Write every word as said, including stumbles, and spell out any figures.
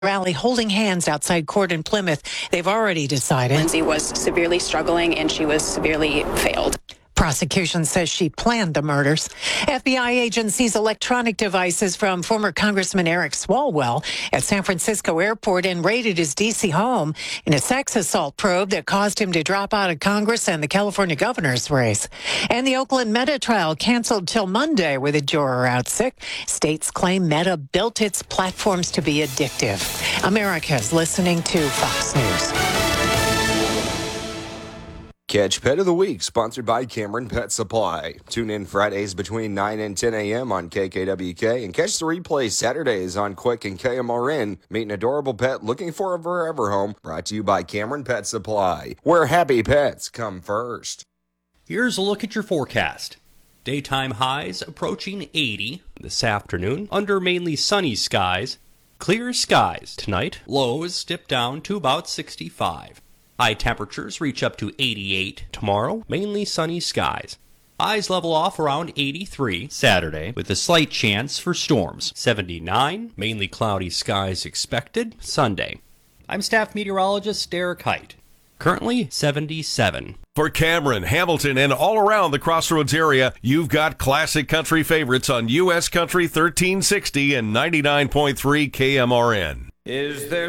rally holding hands outside court in Plymouth. They've already decided. Lindsay was severely struggling and she was severely failed. Prosecution says she planned the murders. F B I agents seize electronic devices from former Congressman Eric Swalwell at San Francisco Airport and raided his D C home in a sex assault probe that caused him to drop out of Congress and the California governor's race. And the Oakland Meta trial canceled till Monday with a juror out sick. States claim Meta built its platforms to be addictive. America's listening to Fox News. Catch Pet of the Week, sponsored by Cameron Pet Supply. Tune in Fridays between nine and ten a.m. on K K W K and catch the replay Saturdays on Quick and K M R N. Meet an adorable pet looking for a forever home. Brought to you by Cameron Pet Supply, where happy pets come first. Here's a look at your forecast. Daytime highs approaching eighty this afternoon under mainly sunny skies. Clear skies tonight. Lows dip down to about sixty-five. High temperatures reach up to eighty-eight tomorrow, mainly sunny skies. Highs level off around eighty-three Saturday with a slight chance for storms. seventy-nine, mainly cloudy skies expected Sunday. I'm staff meteorologist Derek Height. Currently seventy-seven. For Cameron, Hamilton, and all around the Crossroads area, you've got classic country favorites on U S Country thirteen sixty and ninety-nine point three K M R N. Is there